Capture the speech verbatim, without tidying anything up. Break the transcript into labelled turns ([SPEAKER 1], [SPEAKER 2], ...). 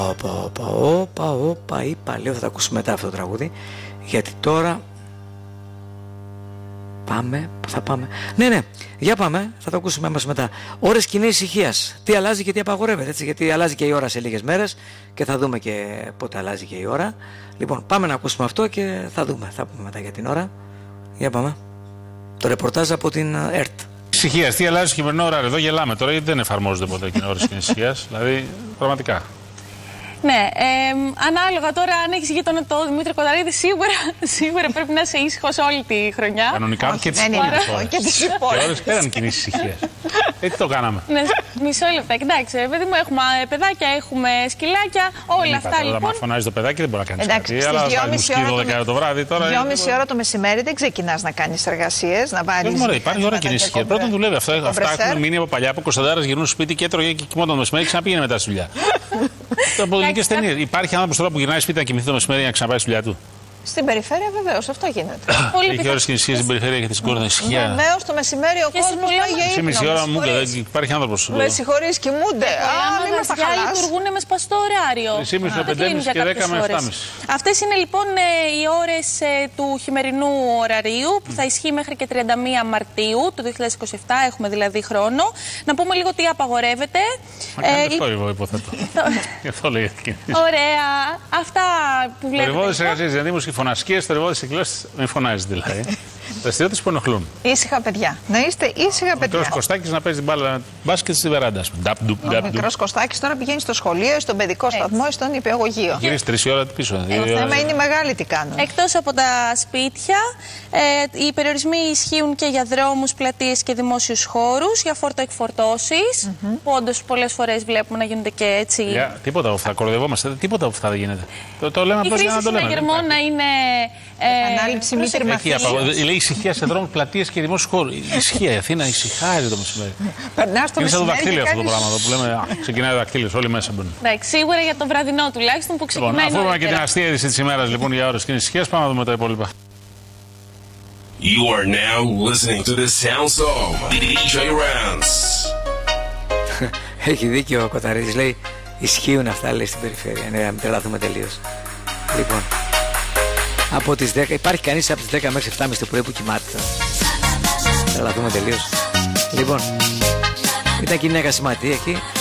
[SPEAKER 1] Όπα, όπα, όπα, όπα, είπα, λέω θα τα ακούσουμε μετά αυτό το τραγούδι, γιατί τώρα πάμε, θα πάμε, ναι ναι, για πάμε, θα το ακούσουμε μας μετά. Ώρες κοινής ησυχίας, τι αλλάζει και τι απαγορεύεται, έτσι, γιατί αλλάζει και η ώρα σε λίγες μέρες και θα δούμε και πότε αλλάζει και η ώρα. Λοιπόν, πάμε να ακούσουμε αυτό και θα δούμε, θα πούμε μετά για την ώρα. Για πάμε. Το ρεπορτάζ από την ΕΡΤ.
[SPEAKER 2] Ησυχία, τι αλλάζει στο χειμερινό ωράριο, εδώ γελάμε τώρα γιατί δεν εφαρμόζονται ποτέ και ώρες κοινής ησυχίας, δηλαδή πραγματικά.
[SPEAKER 3] Ναι, ε, ανάλογα τώρα αν έχεις γείτονα το Δημήτρη Κονταρίδη, σίγουρα, σίγουρα πρέπει να είσαι ήσυχος όλη τη χρονιά.
[SPEAKER 2] Κανονικά
[SPEAKER 3] όχι,
[SPEAKER 2] και τις υπόλοιπες ώρες κάναν κοινή ησυχία. Έτσι το κάναμε.
[SPEAKER 3] Ναι, μισό λεπτό. Εντάξει, παιδί μου, έχουμε παιδάκια, έχουμε σκυλάκια, όλα αυτά λοιπόν.
[SPEAKER 2] Αν φωνάζει το παιδάκι δεν μπορεί να κάνει κάτι. Αλλά θα δώδεκα το βράδυ τώρα.
[SPEAKER 4] δυόμιση ώρα το μεσημέρι δεν ξεκινάς να κάνεις εργασίες, να βάλεις.
[SPEAKER 2] Δεν υπάρχει ώρα κοινή ησυχία. Πρώτον δουλεύει αυτά. Αυτά έχουν μείνει από παλιά από Κωνσταντάρας γυρνούν σπίτι και έτρωγε και κοιμόταν το μεσημέρι και ξαναπήγαινε μετά στη δουλειά. Υπάρχει άνθρωπος τώρα που γυρνάει σπίτι να κοιμηθεί το μεσημέρι να ξαναπάει στη δουλειά του.
[SPEAKER 4] Στην περιφέρεια βεβαίως αυτό γίνεται.
[SPEAKER 2] Έχει ώρες κοινής ησυχίας στην περιφέρεια και στην κόρνα ησυχία.
[SPEAKER 4] Βεβαίως το μεσημέρι ο κόσμος πάει για ύπνο.
[SPEAKER 2] Μισή ώρα μου δεν υπάρχει άνθρωπος.
[SPEAKER 4] Με συγχωρείς, κοιμούνται. Α, μην μας τα χαλάς.
[SPEAKER 3] Λειτουργούν με σπαστό ωράριο.
[SPEAKER 2] τρεις και μισή με πέντε και μισή και δέκα με επτά και μισή.
[SPEAKER 3] Αυτές είναι λοιπόν οι ώρες του χειμερινού ωραρίου που θα ισχύει μέχρι και τριάντα μία Μαρτίου του δύο χιλιάδες είκοσι επτά. Έχουμε δηλαδή χρόνο. Να πούμε λίγο τι απαγορεύεται.
[SPEAKER 2] Μα κάνετε αυτό εγώ υποθέτω. Γι' αυτό λέγεται.
[SPEAKER 3] Ωραία. Αυτά που βλέπετε.
[SPEAKER 2] Θορυβόδες εργασίες, δηλαδή μουσικοφωνασκίες, θορυβόδες εκκλήσεις, μην φωνάζεις δηλαδή. Δραστηριότητες που ενοχλούν.
[SPEAKER 4] Ήσυχα παιδιά. Να είστε ήσυχα παιδιά.
[SPEAKER 2] Ο μικρός Κωστάκης να παίζει την μπάλα μπάσκετ στη βεράντα.
[SPEAKER 4] Ο μικρός Κωστάκης τώρα πηγαίνει στο σχολείο, στον παιδικό σταθμό ή στον υπηαγωγείο.
[SPEAKER 2] Γυρίζει τρεις ώρα πίσω.
[SPEAKER 4] Το θέμα είναι οι μεγάλοι τι κάνουν.
[SPEAKER 3] Εκτός από τα σπίτια, ε, οι περιορισμοί ισχύουν και για δρόμους, πλατείες και δημόσιους χώρους, για φόρτο-εκφορτώσεις, mm-hmm. που όντως πολλές φορές βλέπουμε να γίνονται και έτσι. Για,
[SPEAKER 2] τίποτα από αυτά, κοροϊδευόμαστε, τίποτα από αυτά δεν γίνεται. Το, το λέμε απλώς για να το λέμε.
[SPEAKER 3] Η χρήση συναγερμών να είναι.
[SPEAKER 4] Ε, Ανάληψη μη τερμαθής.
[SPEAKER 2] Λέει ησυχία σε δρόμους, πλατείες και δημόσιους χώρους. Ησυχία, η Αθήνα ησυχάζει το μεσημέρι. Είναι σαν το δακτύλιο αυτό το πράγμα που λέμε. Ξεκινάει το δακτύλιο, όλοι μέσα μπαίνουν.
[SPEAKER 3] Εντάξει, σίγουρα για το βραδινό τουλάχιστον που ξεκινάει.
[SPEAKER 2] Λοιπόν, αφού είπαμε και την αστεία είδηση της ημέρας λοιπόν για ώρες κοινής ησυχίας, πάμε να δούμε τα υπόλοιπα.
[SPEAKER 5] You are now listening to the sound song ντι τζέι Rance.
[SPEAKER 1] Έχει δίκιο ο Κοταρίδης, λέει ισχύουν αυτά, λέει, στην περιφέρεια. Ναι, να μην τρελαθούμε τελείως. Λοιπόν, από τις δέκα, υπάρχει κανείς από τις δέκα μέχρι επτά και μισή το πρωί που κοιμάται. Τρελαθούμε τελείως. Λοιπόν, ήταν και η Νέα Κασιματή εκεί.